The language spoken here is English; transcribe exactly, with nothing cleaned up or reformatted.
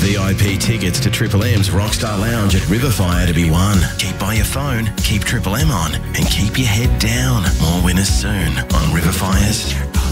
V I P tickets to Triple M's Rockstar Lounge at Riverfire to be won. Keep by your phone, keep Triple M on, and keep your head down. More winners soon on Riverfire's